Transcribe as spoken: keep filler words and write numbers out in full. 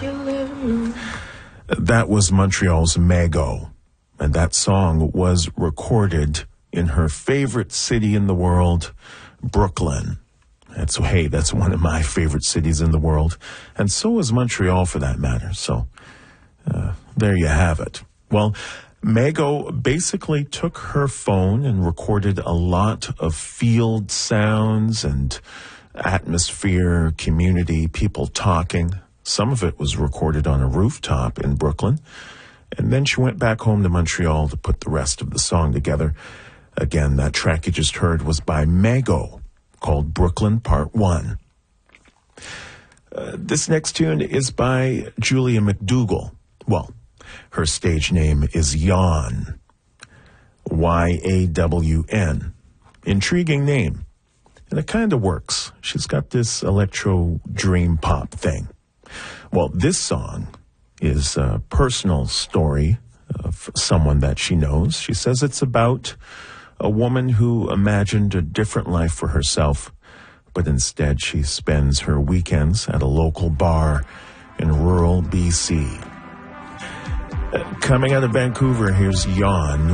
That was Montreal's Mago, and that song was recorded in her favorite city in the world, Brooklyn. And so, hey, that's one of my favorite cities in the world, and so is Montreal for that matter. So uh, there you have it. Well, Mago basically took her phone and recorded a lot of field sounds and atmosphere, community, people talking. Some of it was recorded on a rooftop in Brooklyn. And then she went back home to Montreal to put the rest of the song together. Again, that track you just heard was by Mago, called Brooklyn Part one. Uh, this next tune is by Julia McDougall. Well, her stage name is Yawn. Y A W N. Intriguing name. And it kind of works. She's got this electro dream pop thing. Well, this song is a personal story of someone that she knows. She says it's about a woman who imagined a different life for herself, but instead she spends her weekends at a local bar in rural B C. Uh, coming out of Vancouver, here's Yawn